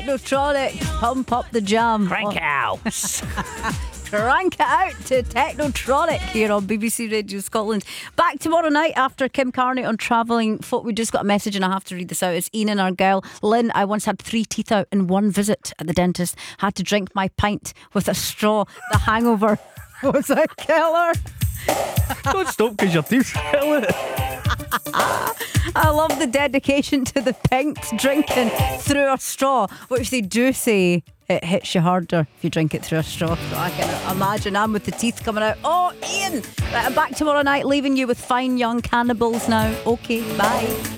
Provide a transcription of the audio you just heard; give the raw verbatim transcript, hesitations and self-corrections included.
Technotronic. Pump up the jam. Crank out. Crank it out to Technotronic here on B B C Radio Scotland. Back tomorrow night after Kim Carney on Travelling Folk. We just got a message and I have to read this out. It's Ian and our girl Lynn. I once had three teeth out in one visit at the dentist. Had to drink my pint with a straw. The hangover was a killer. Don't stop because your teeth kill it. I love the dedication to the pints drinking through a straw, which they do say it hits you harder if you drink it through a straw. So I can imagine I'm with the teeth coming out. Oh, Ian! Right, I'm back tomorrow night, leaving you with Fine Young Cannibals now. Okay, bye.